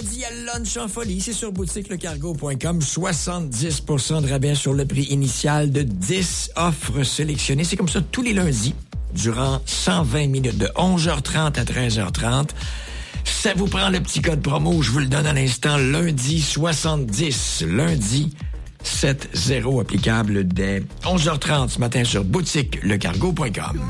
lundi, il y a le lunch en folie. C'est sur boutiquelecargo.com. 70% de rabais sur le prix initial de 10 offres sélectionnées. C'est comme ça tous les lundis, durant 120 minutes, de 11h30 à 13h30. Ça vous prend le petit code promo, je vous le donne à l'instant, lundi 70, lundi 7-0, applicable dès 11h30 ce matin sur boutiquelecargo.com.